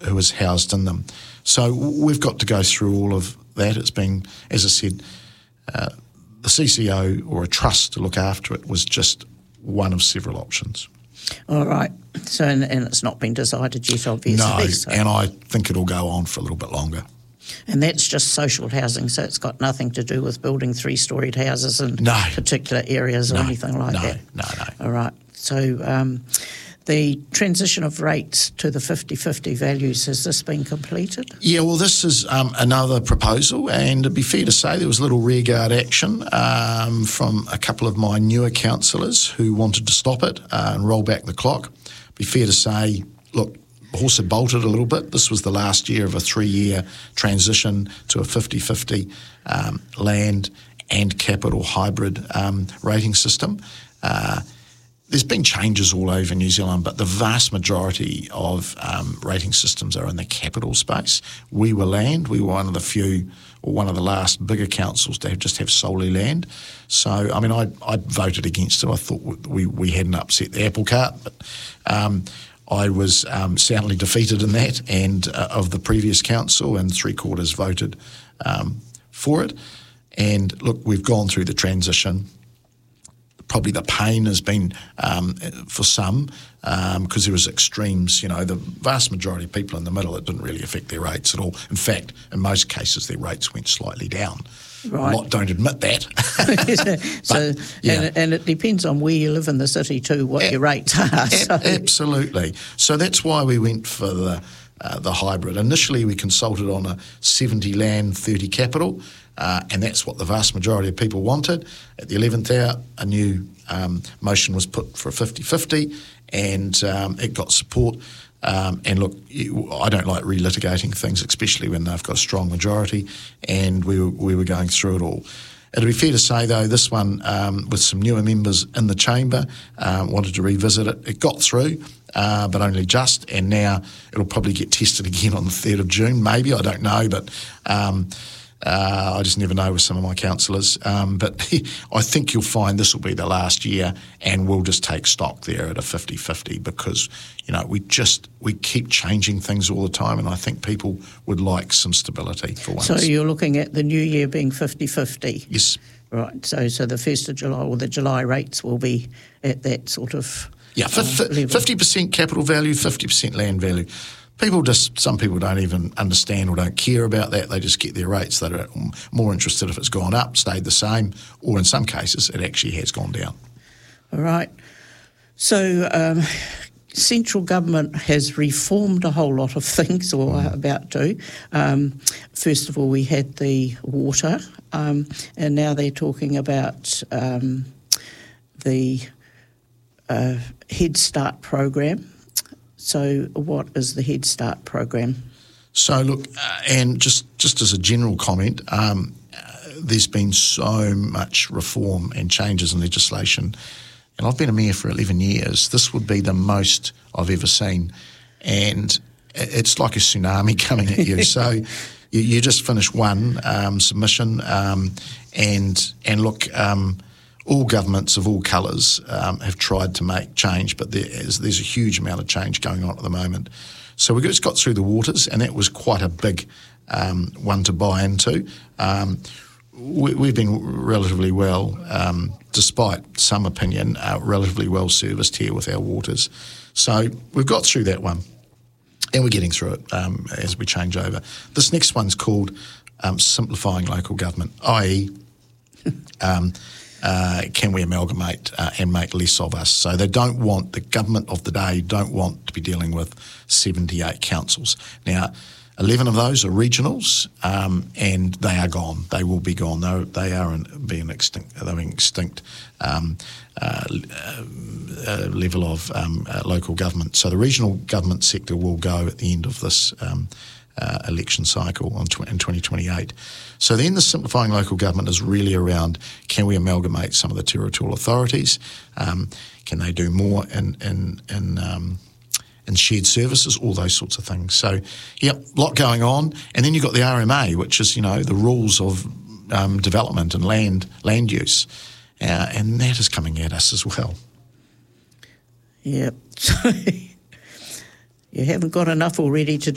who is housed in them. So we've got to go through all of that. It's been, as I said, the CCO or a trust to look after it was just one of several options. All right. So, and it's not been decided yet, obviously. No, so. And I think it'll go on for a little bit longer. And that's just social housing, so it's got nothing to do with building three-storied houses in particular areas or anything like that? No. All right. So the transition of rates to the 50-50 values, has this been completed? Yeah, well, this is another proposal, and to be fair to say, there was a little rearguard action from a couple of my newer councillors who wanted to stop it and roll back the clock. Be fair to say, look, horse had bolted a little bit. This was the last year of a 3-year transition to a 50-50 land and capital hybrid rating system. There's been changes all over New Zealand, but the vast majority of rating systems are in the capital space. We were land. We were one of the few, or one of the last bigger councils to just have solely land. So, I mean, I voted against it. I thought we hadn't upset the apple cart, but I was soundly defeated in that, and of the previous council, and 3/4 voted for it. And look, we've gone through the transition. Probably the pain has been for some because there was extremes. You know, the vast majority of people in the middle, it didn't really affect their rates at all. In fact, in most cases, their rates went slightly down. Right. A lot don't admit that. So, but, yeah. and it depends on where you live in the city too, what your rates are. So. Absolutely. So that's why we went for the hybrid. Initially, we consulted on a 70 land, 30 capital, and that's what the vast majority of people wanted. At the 11th hour, a new motion was put for a 50-50, and it got support. And look, I don't like relitigating things, especially when they've got a strong majority, and we were going through it all. It'll be fair to say, though, this one, with some newer members in the chamber, wanted to revisit it. It got through, but only just, and now it'll probably get tested again on the 3rd of June, maybe, I don't know, but I just never know with some of my councillors. But I think you'll find this will be the last year, and we'll just take stock there at a 50-50 because, you know, we keep changing things all the time, and I think people would like some stability for once. So you're looking at the new year being 50-50? Yes. Right. So the 1st of July, or the July rates will be at that sort of level. 50% capital value, 50% land value. Some people don't even understand or don't care about that. They just get their rates. They're more interested if it's gone up, stayed the same, or in some cases it actually has gone down. All right. So central government has reformed a whole lot of things, or about to. First of all, we had the water, and now they're talking about the Head Start program. So what is the Head Start program? So look, and just as a general comment, there's been so much reform and changes in legislation, and I've been a mayor for 11 years. This would be the most I've ever seen, and it's like a tsunami coming at you. So you just finished one submission, and look, all governments of all colours have tried to make change, but there's a huge amount of change going on at the moment. So we just got through the waters, and that was quite a big one to buy into. We've been relatively well, despite some opinion, relatively well serviced here with our waters. So we've got through that one, and we're getting through it as we change over. This next one's called simplifying local government, i.e., can we amalgamate and make less of us? So they don't want, the government of the day don't want to be dealing with 78 councils. Now, 11 of those are regionals, and they are gone. They will be gone. They are being extinct. They're being extinct level of local government. So the regional government sector will go at the end of this election cycle in 2028. So then the simplifying local government is really around, can we amalgamate some of the territorial authorities? Can they do more in shared services, all those sorts of things. So, a lot going on. And then you've got the RMA, which is, the rules of development and land use. And that is coming at us as well. Yep. You haven't got enough already to